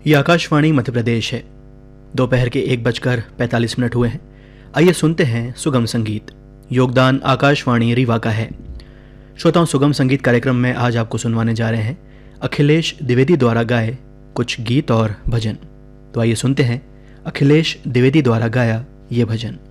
ये आकाशवाणी मध्य प्रदेश है। दोपहर के 1:45 हुए हैं। आइए सुनते हैं सुगम संगीत। योगदान आकाशवाणी रीवा का है। श्रोताओं, सुगम संगीत कार्यक्रम में आज आपको सुनवाने जा रहे हैं अखिलेश द्विवेदी द्वारा गाए कुछ गीत और भजन। तो आइए सुनते हैं अखिलेश द्विवेदी द्वारा गाया ये भजन।